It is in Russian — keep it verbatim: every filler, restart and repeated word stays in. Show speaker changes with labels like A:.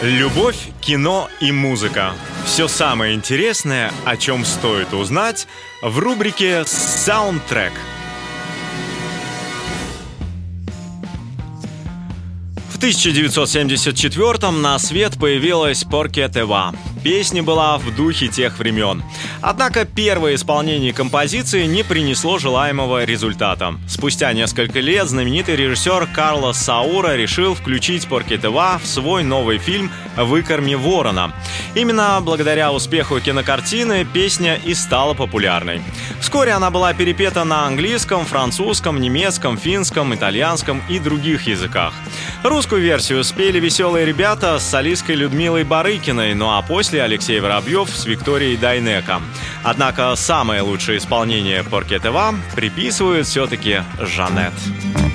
A: Любовь, кино и музыка. Все самое интересное, о чем стоит узнать, в рубрике «Саундтрек». В тысяча девятьсот семьдесят четвёртом на свет появилась «Porque te va». Песня была в духе тех времен. Однако первое исполнение композиции не принесло желаемого результата. Спустя несколько лет знаменитый режиссер Карлос Саура решил включить «Porque te va» в свой новый фильм «Выкорми ворона». Именно благодаря успеху кинокартины песня и стала популярной. Вскоре она была перепета на английском, французском, немецком, финском, итальянском и других языках. Русскую версию спели веселые ребята с солисткой Людмилой Барыкиной, ну а после Алексей Воробьев с Викторией Дайнеко. Однако самое лучшее исполнение «Porque te va» приписывают все-таки Жанет.